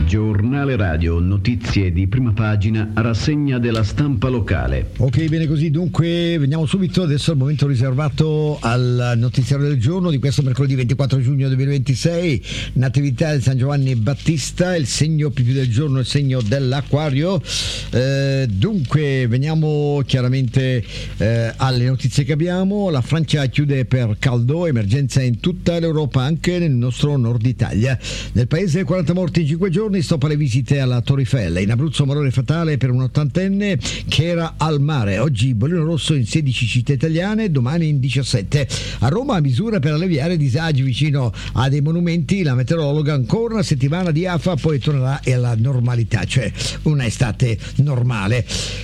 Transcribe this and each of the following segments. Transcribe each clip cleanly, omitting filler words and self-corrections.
Giornale radio, notizie di prima pagina, rassegna della stampa locale. Ok, bene così, dunque veniamo subito adesso al momento riservato al notiziario del giorno di questo mercoledì 24 giugno 2026. Natività di San Giovanni Battista, il segno più del giorno, il segno dell'Acquario. Dunque veniamo chiaramente alle notizie che abbiamo. La Francia chiude per caldo, emergenza in tutta l'Europa, anche nel nostro nord Italia. Nel paese 40 morti in 5 giorni, stop alle visite alla Torre Eiffel. In Abruzzo malore fatale per un ottantenne che era al mare. Oggi bollino rosso in 16 città italiane, domani in 17. A Roma misure per alleviare disagi vicino a dei monumenti. La meteorologa ancora una settimana di afa, poi tornerà alla normalità, cioè una estate normale.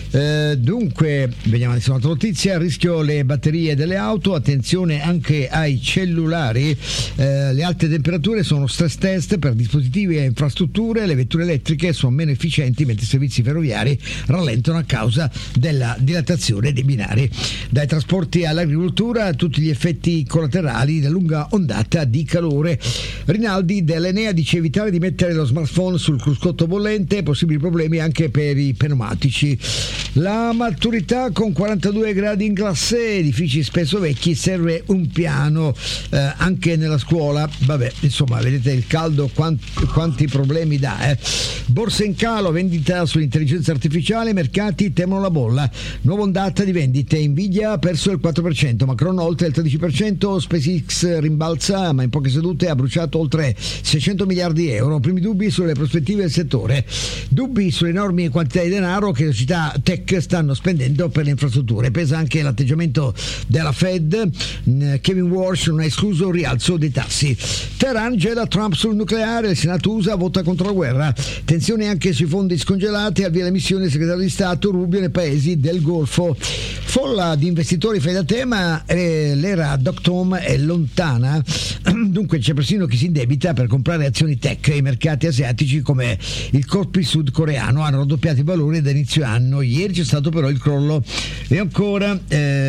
Dunque veniamo adesso a un'altra notizia. A rischio le batterie delle auto, attenzione anche ai cellulari. Le alte temperature sono stress test per dispositivi e infrastrutture. Le vetture elettriche sono meno efficienti, mentre i servizi ferroviari rallentano a causa della dilatazione dei binari. Dai trasporti all'agricoltura, tutti gli effetti collaterali della lunga ondata di calore. Rinaldi dell'Enea dice evitare di mettere lo smartphone sul cruscotto bollente, possibili problemi anche per i pneumatici. La maturità con 42 gradi in classe, edifici spesso vecchi, serve un piano anche nella scuola. Vabbè, insomma, vedete il caldo quanti problemi dà. Borsa in calo, vendita sull'intelligenza artificiale, mercati temono la bolla. Nuova ondata di vendite, Nvidia ha perso il 4%, Macron oltre il 13%, SpaceX rimbalza ma in poche sedute ha bruciato oltre 600 miliardi di euro. Primi dubbi sulle prospettive del settore, dubbi sulle enormi quantità di denaro che le società tech stanno spendendo per le infrastrutture. Pesa anche l'atteggiamento della Fed, Kevin Walsh non ha escluso il rialzo dei tassi. Teheran gela Trump sul nucleare, il Senato USA vota contro la guerra. Tensione anche sui fondi scongelati, avvia la missione del segretario di Stato Rubio nei paesi del Golfo. Folla di investitori fai da te, ma l'era dot-com è lontana. Dunque c'è persino chi si indebita per comprare azioni tech. I mercati asiatici come il Kospi sudcoreano hanno raddoppiato i valori da inizio anno. Ieri c'è stato però il crollo. E ancora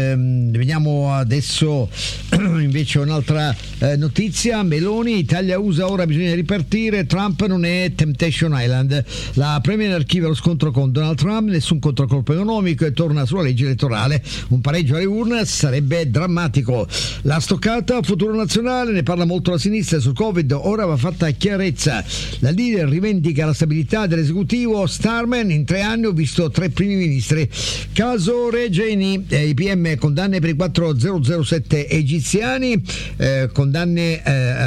vediamo adesso invece un'altra notizia. Meloni, Italia-USA ora bisogna ripartire, Trump non è Temptation Island. La Premier archivia lo scontro con Donald Trump, nessun controcolpo economico e torna sulla legge elettorale. Un pareggio alle urne sarebbe drammatico. La stoccata futuro nazionale, ne parla molto la sinistra sul Covid, ora va fatta chiarezza. La leader rivendica la stabilità dell'esecutivo. Starman, in 3 anni ho visto 3 primi ministri. Caso Regeni, IPM condanne per i 4007 egiziani, condanne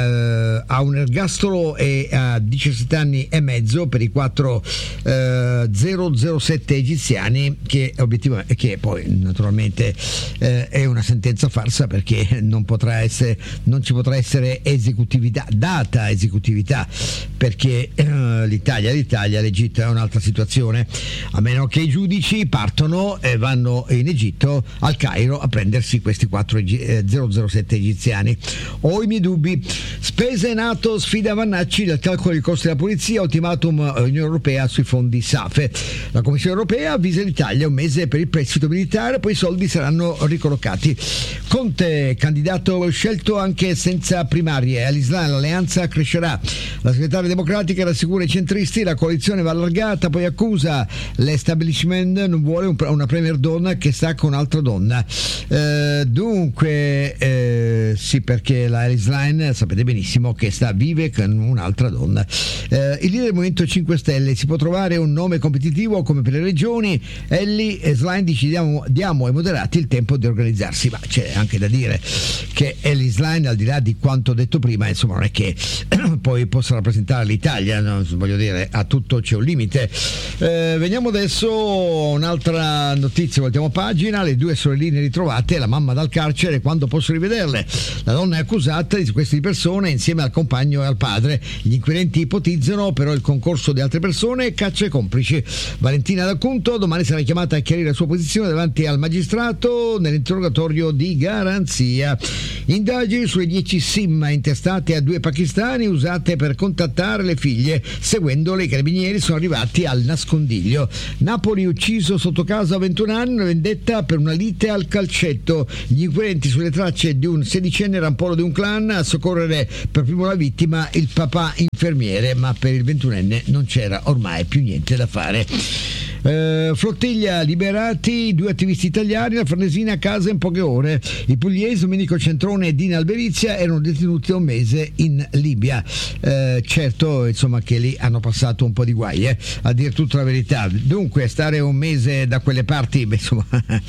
a un ergastolo e a 17 anni e mezzo per i 4007 egiziani, che obiettivamente, che poi naturalmente è una sentenza farsa, perché non ci potrà essere esecutività, data esecutività, perché l'Italia, l'Egitto è un'altra situazione, a meno che i giudici partono e vanno in Egitto, al Cairo, a prendersi questi 4007 egiziani. Ho i miei dubbi. Spese NATO, sfida Vannacci del calcolo dei costi della polizia, ultimatum Unione Europea sui fondi SAFE. La Commissione Europea avvisa l'Italia un mese per il prestito militare, poi i soldi saranno ricollocati. Conte, candidato scelto anche senza primarie, all'Islam l'alleanza crescerà. La segretaria democratica rassicura i centristi, la coalizione va allargata, poi accusa l'establishment non vuole una premier donna che sta con un'altra donna. Dunque sì, perché la Alice sapete benissimo che vive con un'altra donna. Il leader del Movimento 5 Stelle, si può trovare un nome competitivo come per le regioni. Ellie e Schlein dice diamo ai moderati il tempo di organizzarsi, ma c'è anche da dire che Ellie Schlein, al di là di quanto detto prima, insomma non è che poi possa rappresentare l'Italia, no? Voglio dire, a tutto c'è un limite. Veniamo adesso a un'altra notizia, voltiamo pagina. Le 2 sorelline ritrovate, la mamma dal carcere, quando posso rivederle? La donna è accusata di sequestro di persone insieme al compagno e al padre. Gli inquirenti ipotizzano però il concorso di altre persone e caccia ai complici. Valentina D'Acunto domani sarà chiamata a chiarire la sua posizione davanti al magistrato nell'interrogatorio di garanzia. Indagini sulle 10 SIM intestate a 2 pakistani usate per contattare seminare le figlie. Seguendole i carabinieri sono arrivati al nascondiglio. Napoli ucciso sotto casa a 21 anni, una vendetta per una lite al calcetto. Gli inquirenti sulle tracce di un sedicenne rampolo di un clan, a soccorrere per primo la vittima il papà infermiere, ma per il 21enne non c'era ormai più niente da fare. Flottiglia, liberati 2 attivisti italiani, la Farnesina a casa in poche ore. I pugliesi Domenico Centrone e Dina Alberizia erano detenuti 1 mese in Libia. Certo, insomma, che lì hanno passato un po' di guai, a dire tutta la verità. Dunque, stare 1 mese da quelle parti, insomma,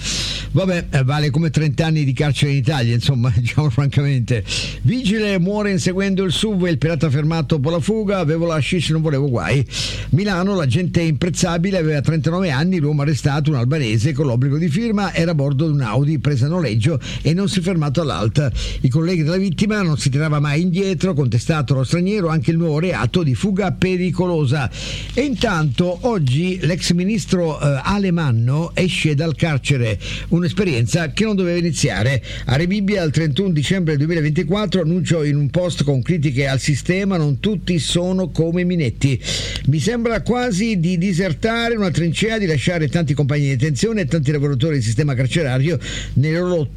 vabbè, vale come 30 anni di carcere in Italia, insomma, diciamo francamente. Vigile muore inseguendo il SUV, il pirata fermato dopo la fuga, avevo l'hashish, non volevo guai. Milano, l'agente imprezzabile, aveva 39 anni, l'uomo arrestato, un albanese con l'obbligo di firma, era a bordo di un Audi presa a noleggio e non si è fermato all'alta. I colleghi della vittima non si tirava mai indietro, contestato allo straniero anche il nuovo reato di fuga pericolosa. E intanto oggi l'ex ministro Alemanno esce dal carcere, un'esperienza che non doveva iniziare. A Rebibbia, il 31 dicembre 2024, annuncio in un post con critiche al sistema: non tutti sono come Minetti. Mi sembra quasi di disertare una trincea, di lasciare tanti compagni di detenzione e tanti lavoratori del sistema carcerario nelle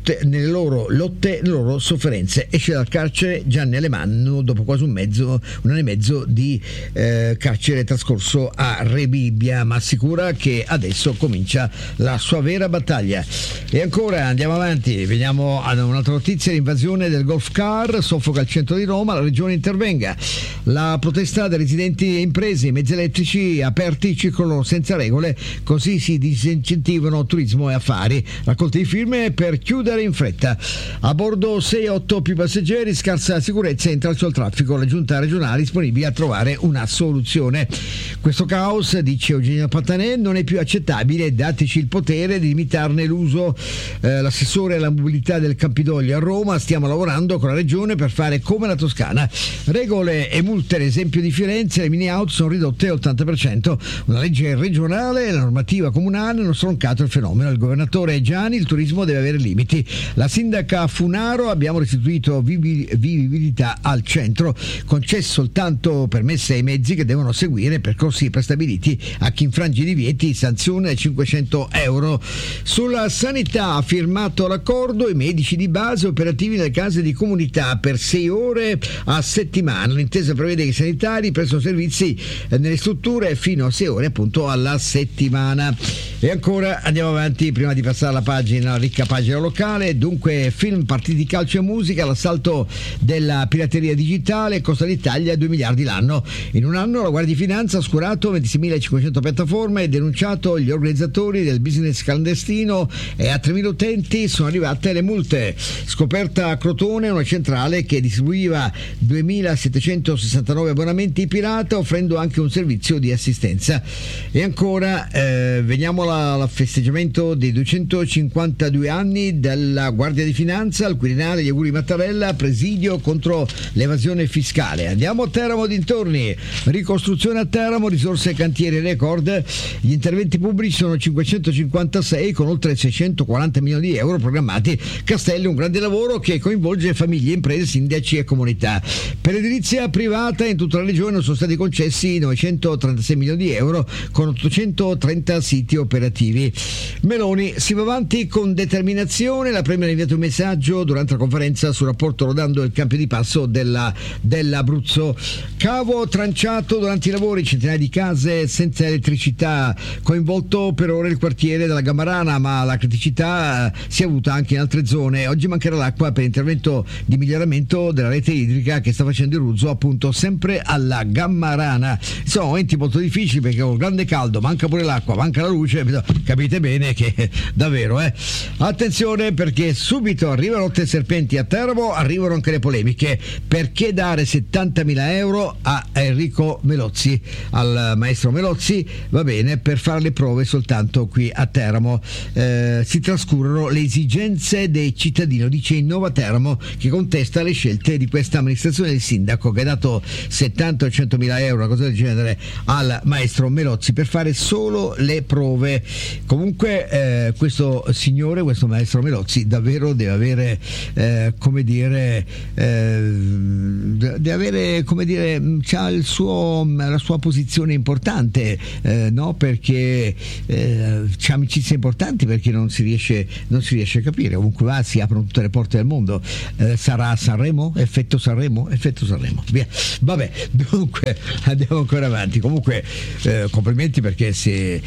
loro lotte, nelle loro sofferenze. Esce dal carcere Gianni Alemanno dopo quasi un anno e mezzo di carcere trascorso a Rebibbia, ma assicura che adesso comincia la sua vera battaglia. E ancora andiamo avanti, veniamo ad un'altra notizia: l'invasione del golf car soffoca il centro di Roma, la regione intervenga. La protesta dei residenti e imprese, i mezzi elettrici aperti circolano senza regole, così si disincentivano turismo e affari. Raccolta di firme per chiudere in fretta. A bordo 6-8 più passeggeri, scarsa sicurezza e intralcio al traffico. La giunta regionale è disponibile a trovare una soluzione. Questo caos, dice Eugenio Pattanè, non è più accettabile, dateci il potere di limitarne l'uso. L'assessore alla mobilità del Campidoglio a Roma: stiamo lavorando con la regione per fare come la Toscana. Regole e multe, l'esempio di Firenze, le mini auto sono ridotte all'80%. Una legge regionale e la normativa comunale hanno stroncato il fenomeno. Il governatore Gianni: il turismo deve avere limiti. La sindaca Funaro: abbiamo restituito vivibilità al centro. Concesso soltanto permesse ai mezzi che devono seguire percorsi prestabiliti. A chi infrange i divieti sanzione 500 euro. Sulla sanità ha firmato l'accordo: i medici di base operativi nelle case di comunità per 6 ore a settimana. L'intesa prevede che i sanitari prestano servizi nelle strutture fino a 6 ore appunto alla settimana. E ancora andiamo avanti prima di passare alla pagina, la ricca pagina locale. Dunque, film, partiti di calcio e musica, l'assalto della pirateria digitale costa l'Italia 2 miliardi l'anno. In un anno la Guardia di Finanza ha oscurato 26.500 piattaforme e denunciato gli organizzatori del business clandestino, e a 3.000 utenti sono arrivate le multe. Scoperta a Crotone una centrale che distribuiva 2.769 abbonamenti pirata, offrendo anche un servizio di assistenza. E ancora veniamo al festeggiamento dei 252 anni della Guardia di Finanza, al Quirinale gli auguri Mattarella, presidio contro l'evasione fiscale. Andiamo a Teramo dintorni, ricostruzione a Teramo, risorse cantieri record. Gli interventi pubblici sono 556 con oltre 640 milioni di euro programmati. Castello, un grande lavoro che coinvolge famiglie, imprese, sindaci e comunità. Per l'edilizia privata in tutta la regione sono stati concessi 936 milioni di euro con 830 siti operativi. Meloni si va avanti con determinazione. La Premier ha inviato un messaggio durante la conferenza sul rapporto rodando il cambio di passo dell'Abruzzo. Cavo tranciato durante i lavori, centinaia di case senza elettricità, coinvolto per ora il quartiere della Gammarana, ma la criticità si è avuta anche in altre zone. Oggi mancherà l'acqua per intervento di miglioramento della rete idrica che sta facendo il Ruzzo appunto sempre alla Gammarana. Sono momenti molto difficili perché con il grande caldo manca pure l'acqua, manca la luce, capite bene che davvero attenzione, perché subito arrivano Lotte Serpenti a Teramo, arrivano anche le polemiche. Perché dare 70.000 euro a Enrico Melozzi, al maestro Melozzi? Va bene, per fare le prove soltanto qui a Teramo. Si trascurano le esigenze dei cittadini, dice Innova Teramo, che contesta le scelte di questa amministrazione del sindaco che ha dato 70 o 100.000 euro, una cosa del genere, al maestro Melozzi per fare solo solo le prove. Comunque questo signore, questo maestro Melozzi davvero deve avere c'ha la sua posizione importante, no? Perché c'ha amicizie importanti, perché non si riesce a capire. Ovunque va si aprono tutte le porte del mondo. Sarà Sanremo? Effetto Sanremo? Via. Vabbè, dunque andiamo ancora avanti. Comunque complimenti, perché si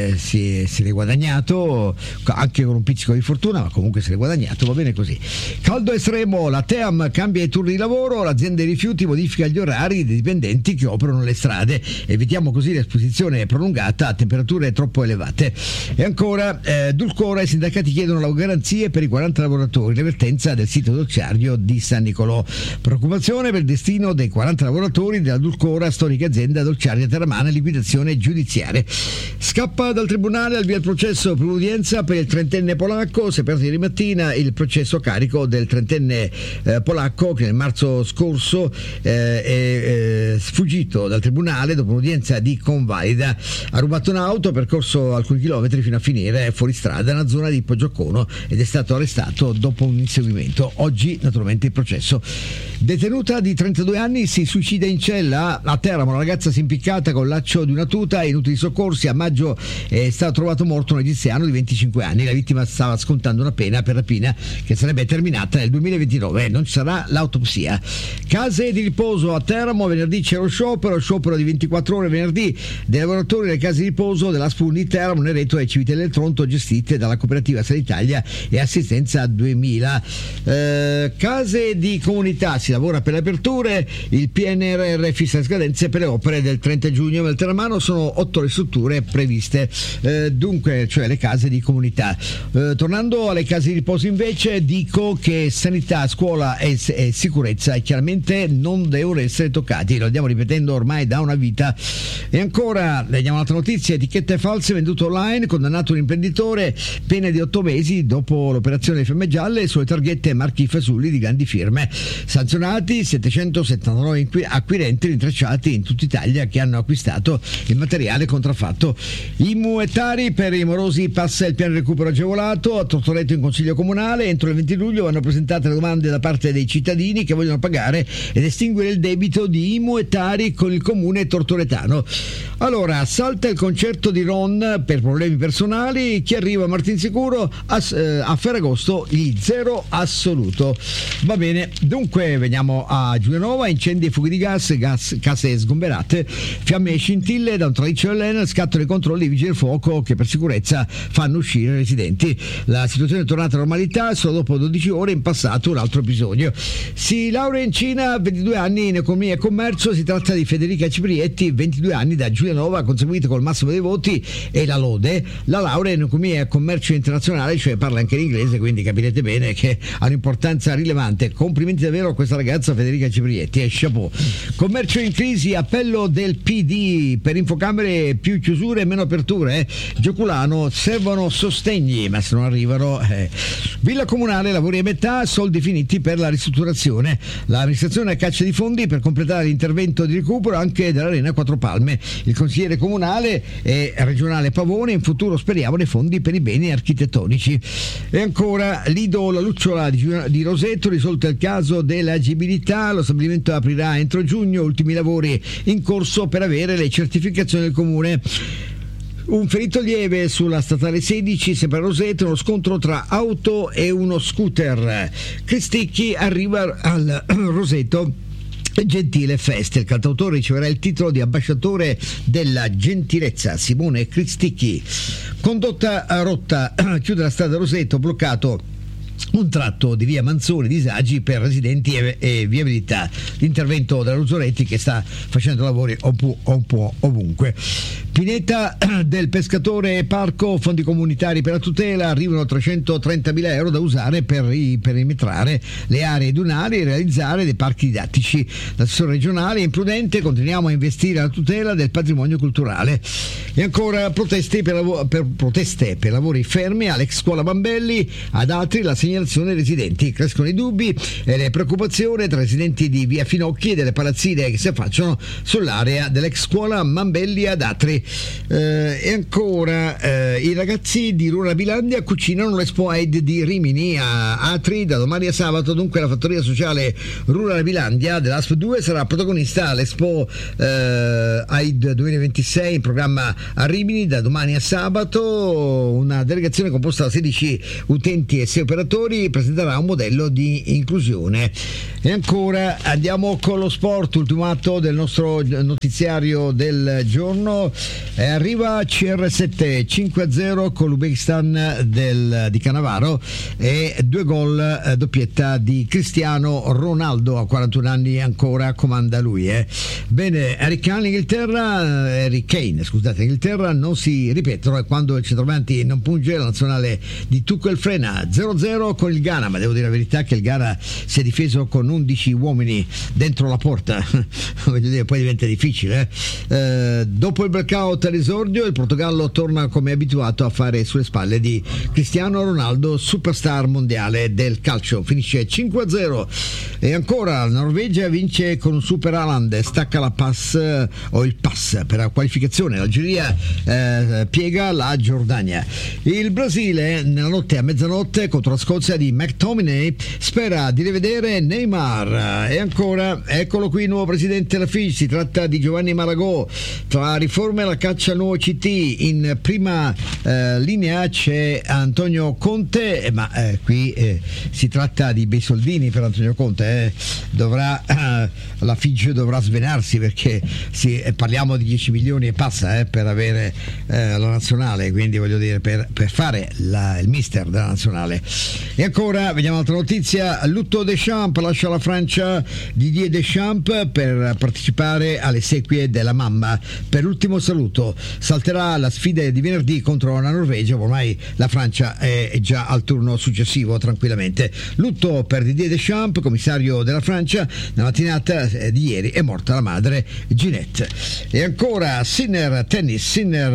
è guadagnato, anche con un pizzico di fortuna, ma comunque se l'è guadagnato, va bene così. Caldo estremo, la TEAM cambia i turni di lavoro, l'azienda dei rifiuti modifica gli orari dei dipendenti che operano nelle strade, evitiamo così l'esposizione prolungata a temperature troppo elevate. E ancora Dulcora, i sindacati chiedono le garanzie per i 40 lavoratori, l'avvertenza del sito dolciario di San Nicolò, preoccupazione per il destino dei 40 lavoratori della Dulcora, storica azienda dolciaria terramana, liquidazione giudiziaria. Scappa dal tribunale, al via il processo per l'udienza per il 30enne polacco. Si è aperto ieri mattina il processo a carico del 30enne polacco che nel marzo scorso è sfuggito dal tribunale dopo un'udienza di convalida. Ha rubato un'auto, ha percorso alcuni chilometri fino a finire fuori strada nella zona di Poggiocono ed è stato arrestato dopo un inseguimento. Oggi naturalmente il processo. Detenuta di 32 anni si suicida in cella. A Teramo una ragazza si è impiccata con il laccio di una tuta, inutili soccorsi. A maggio è stato trovato morto un egiziano di 25 anni. La vittima stava scontando una pena per rapina che sarebbe terminata nel 2029. Non ci sarà l'autopsia. Case di riposo a Teramo, venerdì c'è lo sciopero di 24 ore venerdì dei lavoratori delle case di riposo dell'Aspun di Teramo, Nereto e Civitella del Tronto, gestite dalla cooperativa Sanitalia e Assistenza 2000. Case di comunità, si lavora per le aperture, il PNRR fissa le scadenze per le opere del 30 giugno. Nel Terramano sono 8 le strutture previste, dunque, cioè le case di comunità. Tornando alle case di riposo invece, dico che sanità, scuola e sicurezza chiaramente non devono essere toccati, lo andiamo ripetendo ormai da una vita. E ancora vediamo un'altra notizia: etichette false vendute online, condannato un imprenditore, pena di 8 mesi dopo l'operazione delle fiamme gialle sulle targhette marchi fasulli di grandi firme, sanzionati 779 acquirenti rintracciati in tutta Italia che hanno acquistato il materiale contraffatto. IMU e Tari, per i morosi passa il piano recupero agevolato. A Tortoreto in consiglio comunale entro il 20 luglio vanno presentate le domande da parte dei cittadini che vogliono pagare ed estinguere il debito di IMU e Tari con il comune tortoretano. Allora, salta il concerto di Ron per problemi personali, chi arriva a Martinsicuro, a Ferragosto il zero assoluto. Va bene, dunque veniamo a Giulianova, incendi e fughe di gas, case sgomberate, fiamme e scintille da un traliccio dell'Enel, scattano i controlli vigili del fuoco che per sicurezza fanno uscire i residenti. La situazione è tornata a normalità solo dopo 12 ore, in passato un altro episodio. Si laurea in Cina, 22 anni in economia e commercio, si tratta di Federica Ciprietti, 22 anni, da Giulianova, conseguito col massimo dei voti e la lode. La laurea in economia e commercio internazionale, cioè parla anche l'inglese, quindi capirete bene che ha un'importanza rilevante. Complimenti davvero a questa ragazza Federica Ciprietti, chapeau. Commercio in crisi, appello del PD per Infocamere, più chiusure e meno aperture. Gioculano, servono sostegni, ma se non arrivano Villa Comunale, lavori a metà, soldi finiti per la ristrutturazione. L'amministrazione a caccia di fondi per completare l'intervento di recupero anche dell'Arena Quattro Palme. Il consigliere comunale e regionale Pavone, in futuro speriamo dei fondi per i beni architettonici. E ancora Lido La Lucciola di Roseto, risolto il caso dell'agibilità, lo stabilimento aprirà entro giugno, ultimi lavori in corso per avere le certificazioni del comune. Un ferito lieve sulla statale 16, sempre a Roseto, uno scontro tra auto e uno scooter. Cristicchi arriva al Roseto Gentile Fest. Il cantautore riceverà il titolo di ambasciatore della gentilezza. Simone Cristicchi. Condotta rotta, chiude la strada Roseto, bloccato un tratto di via Manzoni, disagi per residenti e viabilità. L'intervento della Ruzzoretti che sta facendo lavori un po' ovunque. Pineta del pescatore parco, fondi comunitari per la tutela, arrivano 330.000 euro da usare per perimetrare le aree dunali e realizzare dei parchi didattici. L'assessore regionale è imprudente, continuiamo a investire alla tutela del patrimonio culturale. E ancora proteste per lavori fermi all'ex scuola Bambelli, ad altri la segnalazione dei residenti. Crescono i dubbi e le preoccupazioni tra residenti di via Finocchi e delle palazzine che si affacciano sull'area dell'ex scuola Mambelli ad Atri. E ancora i ragazzi di Rura Bilandia cucinano l'Expo Aid di Rimini a Atri da domani a sabato. Dunque la fattoria sociale Rura Bilandia dell'ASP 2 sarà protagonista all'Expo Aid 2026 in programma a Rimini da domani a sabato. Una delegazione composta da 16 utenti e 6 operatori presenterà un modello di inclusione. E ancora andiamo con lo sport, ultimo atto del nostro notiziario del giorno. Arriva CR7 5-0 con l'Uzbekistan di Cannavaro e 2 gol doppietta di Cristiano Ronaldo, a 41 anni ancora comanda lui. Bene, Harry Kane Inghilterra non si ripetono, e quando il centravanti non punge la nazionale di Tuchel frena. 0-0 con il Ghana, ma devo dire la verità che il Ghana si è difeso con 11 uomini dentro la porta. Voglio dire, poi diventa difficile. Dopo il blackout all'esordio, il Portogallo torna come abituato a fare sulle spalle di Cristiano Ronaldo, superstar mondiale del calcio. Finisce 5-0. E ancora la Norvegia vince con un super Haaland, stacca il pass per la qualificazione. L'Algeria piega la Giordania. Il Brasile nella notte a mezzanotte contro la Scozia di McTominay spera di rivedere Neymar. E ancora eccolo qui il nuovo presidente della FIGC, si tratta di Giovanni Malagò. Tra riforme e la caccia al nuovo CT, in prima linea c'è Antonio Conte, ma qui si tratta di bei soldini per Antonio Conte. La FIGC dovrà svenarsi, perché parliamo di 10 milioni e passa per avere la nazionale, quindi voglio dire per fare il mister della nazionale. E ancora vediamo un'altra notizia: lutto Deschamps, lascia la Francia Didier Deschamps per partecipare alle esequie della mamma. Per l'ultimo saluto salterà la sfida di venerdì contro la Norvegia, ormai la Francia è già al turno successivo tranquillamente. Lutto per Didier Deschamps, commissario della Francia. Nella mattinata di ieri è morta la madre Ginette. E ancora tennis,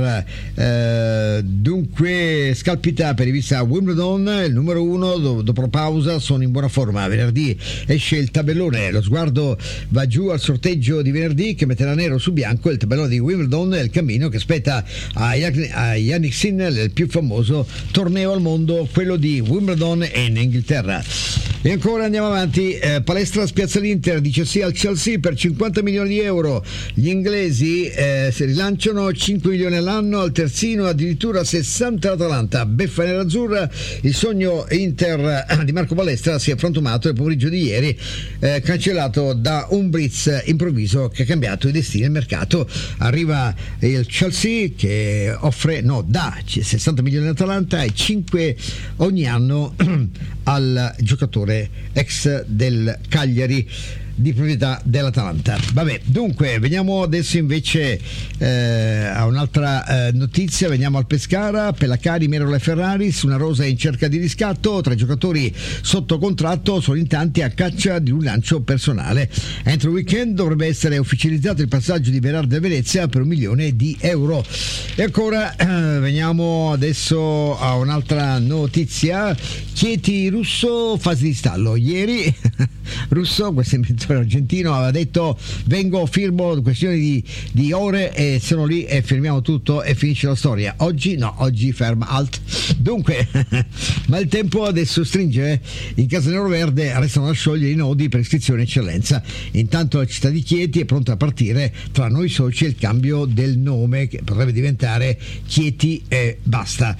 dunque scalpita per rivista Wimbledon, il numero 1 dopo la pausa sono in buona forma. Venerdì esce il tabellone, lo sguardo va giù al sorteggio di venerdì che metterà nero su bianco il tabellone di Wimbledon e il cammino che spetta a Yannick Sinner, il più famoso torneo al mondo, quello di Wimbledon in Inghilterra. E ancora andiamo avanti, palestra spiazza l'Inter, dice sì al Chelsea per 50 milioni di euro. Gli inglesi si rilanciano 5 milioni all'anno, al terzino addirittura 60 l'Atalanta. Beffa nerazzurra, il sogno Inter di Marco Palestra si è frantumato il pomeriggio di ieri, cancellato da un blitz improvviso che ha cambiato i destini del mercato. Arriva il Chelsea che dà 60 milioni all'Atalanta e 5 ogni anno al giocatore ex del Cagliari di proprietà dell'Atalanta. Vabbè, dunque veniamo adesso invece a un'altra notizia. Veniamo al Pescara, Pellacari, Merola e Ferraris, una rosa in cerca di riscatto, 3 giocatori sotto contratto sono in tanti a caccia di un lancio personale. Entro il weekend dovrebbe essere ufficializzato il passaggio di Berardi a Venezia per 1 milione di euro. E ancora veniamo adesso a un'altra notizia. Chieti Russo, fase di stallo. Ieri Russo, questo inventore argentino, aveva detto firmo questione di ore e sono lì e firmiamo tutto e finisce la storia. Oggi ferma, alt. Dunque ma il tempo adesso stringe. In casa neroverde restano da sciogliere i nodi per iscrizione e eccellenza. Intanto la città di Chieti è pronta a partire, tra noi soci il cambio del nome che potrebbe diventare Chieti e basta.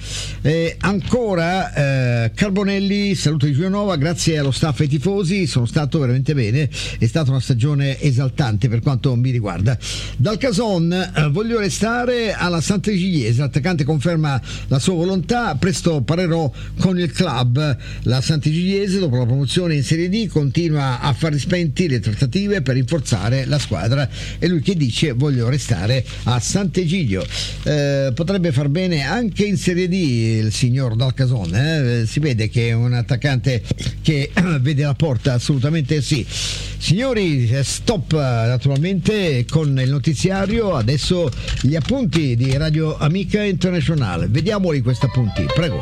Ancora Carbonelli, saluto di Giulianova, grazie allo staff e ai tifosi, sono stato veramente bene, è stata una stagione esaltante per quanto mi riguarda. Dal Cason voglio restare alla Sant'Egidiese, l'attaccante conferma la sua volontà, presto parlerò con il club. La Sant'Egidiese dopo la promozione in Serie D continua a fare spenti le trattative per rinforzare la squadra, e lui che dice voglio restare a Sant'Egidio. Potrebbe far bene anche in Serie D il signor Dal Cason, si vede che è un attaccante che vede la porta, assolutamente sì. Signori, stop naturalmente con il notiziario, adesso gli appunti di Radio Amica Internazionale. Vediamoli questi appunti, prego.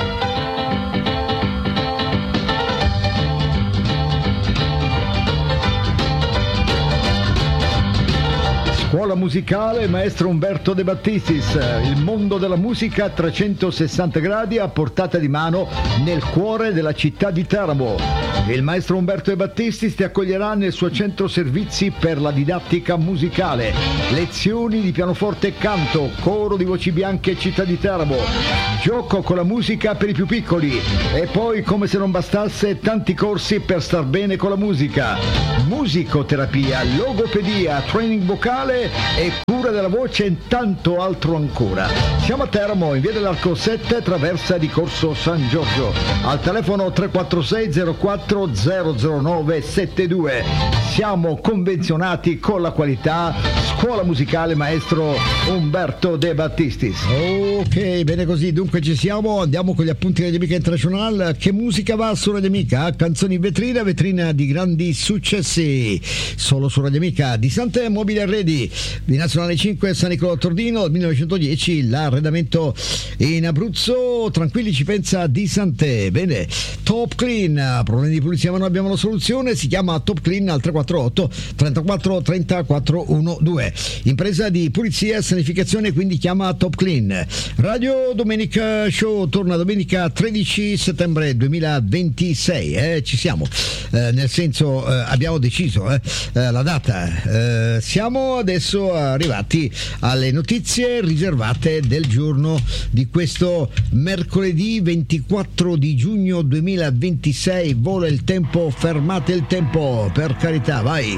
Scuola Scuola musicale maestro Umberto De Battistis, il mondo della musica a 360 gradi a portata di mano nel cuore della città di Teramo. Il maestro Umberto De Battistis ti accoglierà nel suo centro servizi per la didattica musicale, lezioni di pianoforte e canto, coro di voci bianche e città di Teramo, gioco con la musica per i più piccoli e poi, come se non bastasse, tanti corsi per star bene con la musica, musicoterapia, logopedia, training vocale e cura della voce e tanto altro ancora. Siamo a Teramo, in via dell'Arco 7, traversa di Corso San Giorgio, al telefono 346 04 009 72. Siamo convenzionati con la qualità. Scuola musicale maestro Umberto De Battistis. Ok, bene così, dunque ci siamo, andiamo con gli appunti Radio Amica International. Che musica va su Radio Amica? Canzoni in vetrina di grandi successi, solo su Radio Amica. Di Sante Mobili Arredi, Binazionale 5 San Nicolò Tordino, 1910 l'arredamento in Abruzzo, tranquilli ci pensa Di Sante. Bene, Top Clean, problemi di pulizia ma noi abbiamo la soluzione, si chiama Top Clean al 348 34 30 412. Impresa di pulizia e sanificazione, quindi chiama Top Clean. Radio Domenica Show torna domenica 13 settembre 2026, ci siamo, nel senso abbiamo deciso la data, siamo adesso arrivati alle notizie riservate del giorno di questo mercoledì 24 di giugno 2026. Vola il tempo, fermate il tempo, per carità, vai.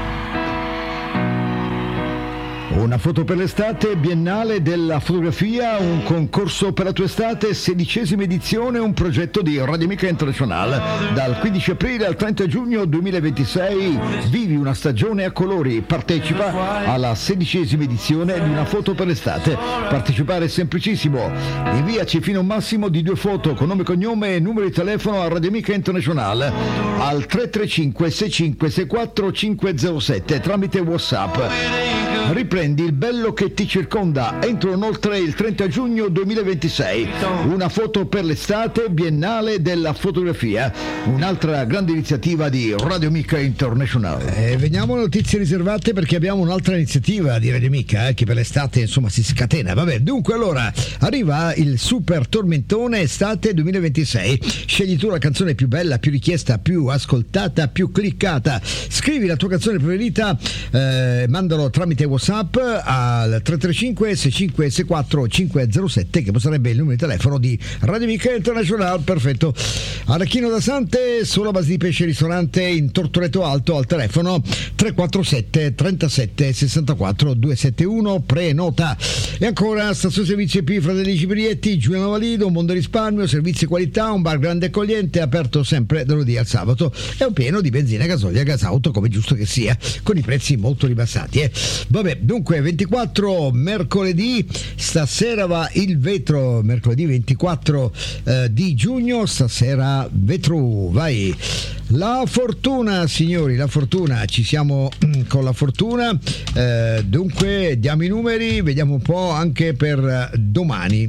Una foto per l'estate, Biennale della fotografia, un concorso per la tua estate, 16ª edizione, un progetto di Radio Amica International. Dal 15 aprile al 30 giugno 2026 vivi una stagione a colori, partecipa alla 16ª edizione di Una foto per l'estate. Partecipare è semplicissimo, inviaci fino a un massimo di 2 foto con nome, cognome e numero di telefono a Radio Amica International al 335 65 64 507 tramite WhatsApp. Riprendi il bello che ti circonda entro e inoltre il 30 giugno 2026. Una foto per l'estate, Biennale della fotografia, un'altra grande iniziativa di Radio Amica International. Veniamo alle notizie riservate, perché abbiamo un'altra iniziativa di Radio Amica che per l'estate insomma si scatena. Vabbè, dunque allora arriva il super tormentone estate 2026. Scegli tu la canzone più bella, più richiesta, più ascoltata, più cliccata. Scrivi la tua canzone preferita, mandalo tramite WhatsApp al 335 65 64 507, che sarebbe il numero di telefono di Radio Amica International. Perfetto. Arachino da Sante, solo a base di pesce ristorante in Tortoreto Alto, al telefono 347 37 64 271, prenota. E ancora stazione servizi EP Fratelli Ciprietti, Giuliano Valido, un mondo risparmio, servizi e qualità, un bar grande e accogliente, aperto sempre da lunedì al sabato, è un pieno di benzina, gasolio e gasauto, come giusto che sia, con i prezzi molto ribassati. Vabbè, dunque 24 mercoledì, stasera va il vetro, mercoledì 24 di giugno, stasera vetro, vai. La fortuna, signori, la fortuna, ci siamo con la fortuna, dunque diamo i numeri, vediamo un po' anche per domani.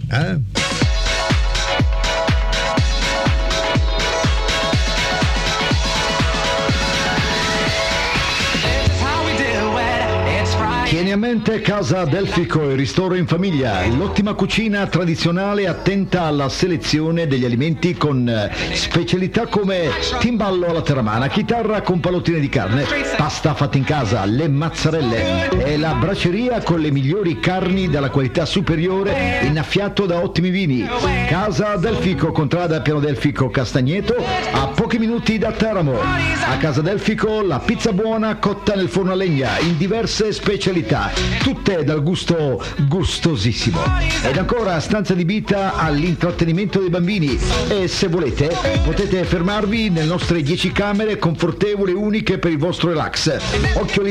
Tieni a mente Casa Delfico, il ristoro in famiglia, l'ottima cucina tradizionale attenta alla selezione degli alimenti con specialità come timballo alla terramana, chitarra con pallottine di carne, pasta fatta in casa, le mazzarelle e la braceria con le migliori carni della qualità superiore, innaffiato da ottimi vini. Casa Delfico, contrada Piano Delfico Castagneto, a pochi minuti da Teramo. A Casa Delfico la pizza buona cotta nel forno a legna in diverse specialità, tutte dal gusto gustosissimo. Ed ancora stanza adibita all'intrattenimento dei bambini, e se volete potete fermarvi nelle nostre 10 camere confortevoli e uniche per il vostro relax. Occhioli